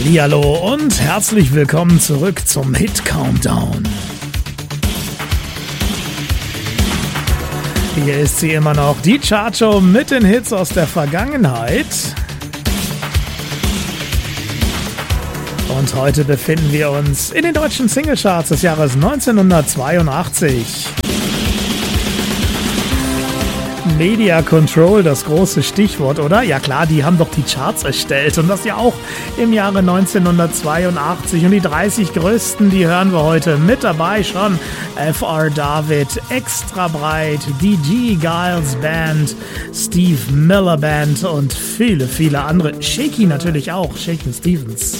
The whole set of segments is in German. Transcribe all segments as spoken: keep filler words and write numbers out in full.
Hallihallo und herzlich willkommen zurück zum Hit Countdown. Hier ist sie immer noch, die Chartshow mit den Hits aus der Vergangenheit. Und heute befinden wir uns in den deutschen Singlecharts des Jahres neunzehnhundertzweiundachtzig. Media Control, das große Stichwort, oder? Ja klar, die haben doch die Charts erstellt und das ja auch im Jahre neunzehnhundertzweiundachtzig. Und die dreißig größten, die hören wir heute mit dabei schon. F R David, Extra Breit, D G Giles Band, Steve Miller Band und viele, viele andere. Shaky natürlich auch, Shakin' Stevens.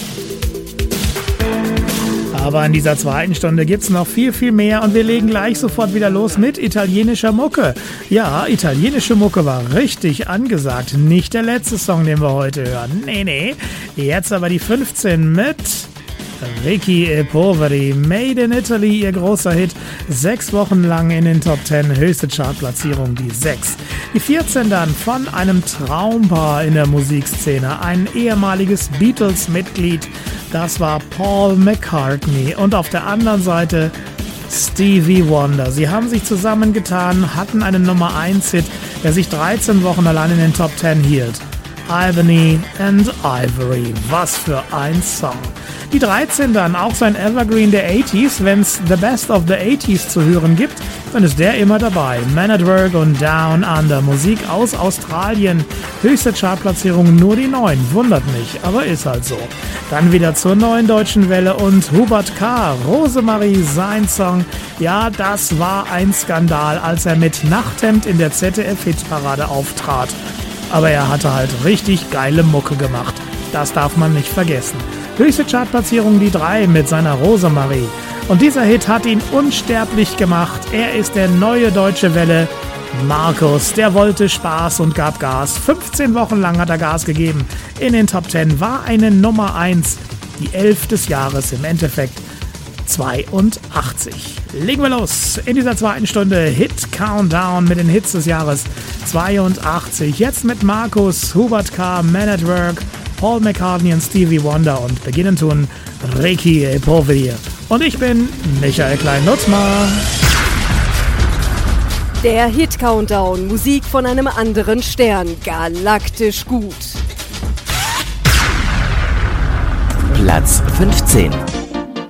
Aber in dieser zweiten Stunde gibt's noch viel, viel mehr und wir legen gleich sofort wieder los mit italienischer Mucke. Ja, italienische Mucke war richtig angesagt. Nicht der letzte Song, den wir heute hören. Nee, nee. Jetzt aber die fünfzehn mit Ricky e Poveri. Made in Italy, ihr großer Hit. Sechs Wochen lang in den Top zehn. Höchste Chartplatzierung, die sechs. Die vierzehn dann von einem Traumpaar in der Musikszene. Ein ehemaliges Beatles-Mitglied. Das war Paul McCartney und auf der anderen Seite Stevie Wonder. Sie haben sich zusammengetan, hatten einen Nummer eins Hit, der sich dreizehn Wochen allein in den Top zehn hielt. Ebony and Ivory. Was für ein Song. Die dreizehn dann auch sein Evergreen der achtziger. Wenn es The Best of the achtziger zu hören gibt, dann ist der immer dabei. Man at Work und Down Under. Musik aus Australien. Höchste Chartplatzierung nur die neun. Wundert mich, aber ist halt so. Dann wieder zur neuen deutschen Welle und Hubert K. Rosemarie, sein Song. Ja, das war ein Skandal, als er mit Nachthemd in der Z D F-Hitparade auftrat. Aber er hatte halt richtig geile Mucke gemacht. Das darf man nicht vergessen. Höchste Chartplatzierung die drei mit seiner Rosemarie. Und dieser Hit hat ihn unsterblich gemacht. Er ist der neue Deutsche Welle. Markus, der wollte Spaß und gab Gas. fünfzehn Wochen lang hat er Gas gegeben. In den Top zehn war eine Nummer eins. Die elf des Jahres im Endeffekt. zweiundachtzig. Legen wir los in dieser zweiten Stunde Hit Countdown mit den Hits des Jahres zweiundachtzig. Jetzt mit Markus, Hubert K., Man at Work, Paul McCartney und Stevie Wonder und beginnen tun Ricky e Poveri. Und ich bin Michael Klein-Nutzmar. Der Hit Countdown, Musik von einem anderen Stern, galaktisch gut. Platz fünfzehn.